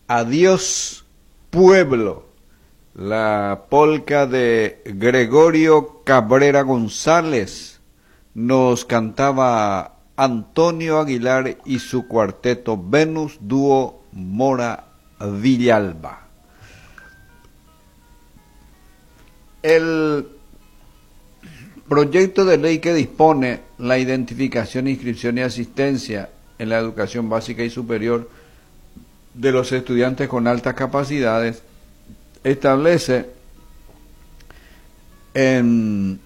Adiós, pueblo. La polca de Gregorio Cabrera González nos cantaba Antonio Aguilar y su cuarteto Venus, dúo Mora Villalba. El proyecto de ley que dispone la identificación, inscripción y asistencia en la educación básica y superior de los estudiantes con altas capacidades establece en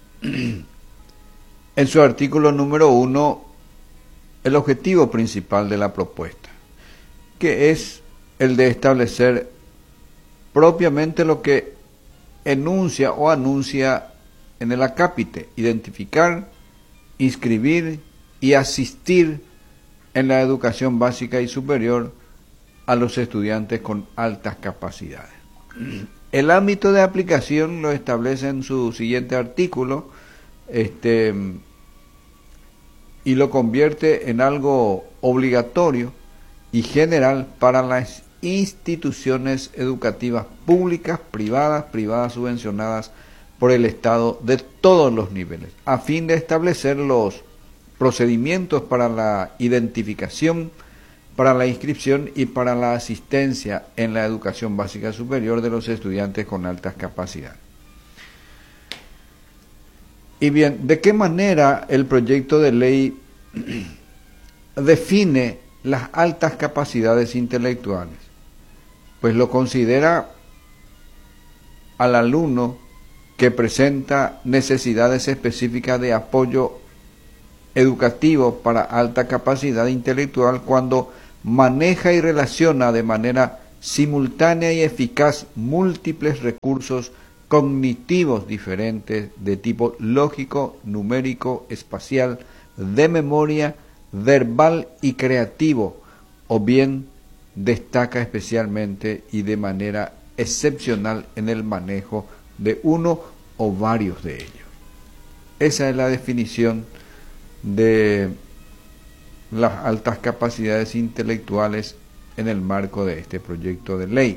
su artículo número 1 el objetivo principal de la propuesta, que es el de establecer propiamente lo que enuncia o anuncia en el acápite: identificar, inscribir y asistir en la educación básica y superior a los estudiantes con altas capacidades. El ámbito de aplicación lo establece en su siguiente artículo, y lo convierte en algo obligatorio y general para las instituciones educativas públicas, privadas subvencionadas por el Estado de todos los niveles, a fin de establecer los procedimientos para la identificación, para la inscripción y para la asistencia en la educación básica superior de los estudiantes con altas capacidades. Y bien, ¿de qué manera el proyecto de ley define las altas capacidades intelectuales? Pues lo considera al alumno que presenta necesidades específicas de apoyo educativo para alta capacidad intelectual cuando maneja y relaciona de manera simultánea y eficaz múltiples recursos cognitivos diferentes de tipo lógico, numérico, espacial, de memoria, verbal y creativo, o bien destaca especialmente y de manera excepcional en el manejo de uno o varios de ellos. Esa es la definición de las altas capacidades intelectuales en el marco de este proyecto de ley.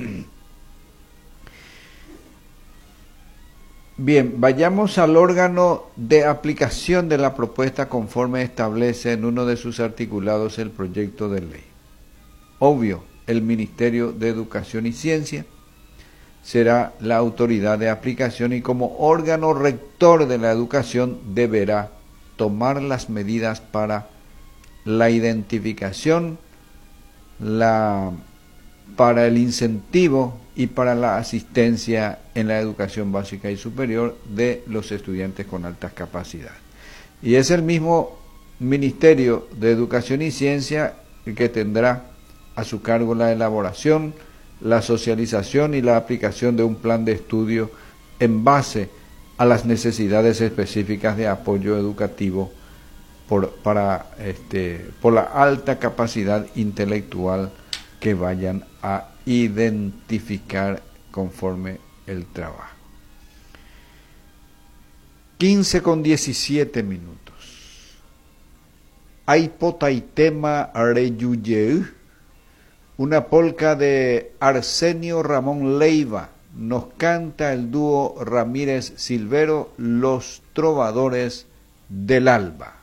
Bien, vayamos al órgano de aplicación de la propuesta conforme establece en uno de sus articulados el proyecto de ley. Obvio, el Ministerio de Educación y Ciencia será la autoridad de aplicación y como órgano rector de la educación deberá tomar las medidas para la identificación, para el incentivo y para la asistencia en la educación básica y superior de los estudiantes con altas capacidades. Y es el mismo Ministerio de Educación y Ciencia el que tendrá a su cargo la elaboración, la socialización y la aplicación de un plan de estudio en base a las necesidades específicas de apoyo educativo por la alta capacidad intelectual que vayan a identificar conforme el trabajo. 15:17. Aipotaitema reyuyeu, una polca de Arsenio Ramón Leiva, nos canta el dúo Ramírez Silvero, Los Trovadores del Alba.